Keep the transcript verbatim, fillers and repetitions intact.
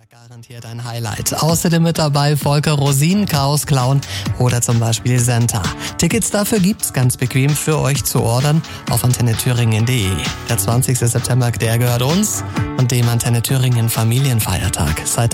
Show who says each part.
Speaker 1: Garantiert ein Highlight. Außerdem mit dabei Volker Rosin, Chaos Clown oder zum Beispiel Senta. Tickets dafür gibt's ganz bequem für euch zu ordern auf antenne thüringen punkt de. Der zwanzigster September, der gehört uns und dem Antenne Thüringen Familienfeiertag. Seid